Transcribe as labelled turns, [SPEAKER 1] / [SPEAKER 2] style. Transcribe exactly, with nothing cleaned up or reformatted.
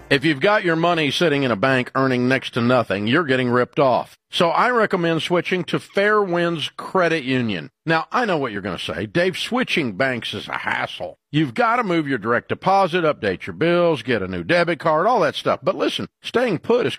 [SPEAKER 1] If you've got your money sitting in a bank earning next to nothing, you're getting ripped off. So I recommend switching to Fairwinds Credit Union. Now, I know what you're going to say. Dave, switching banks is a hassle. You've got to move your direct deposit, update your bills, get a new debit card, all that stuff. But listen, staying put is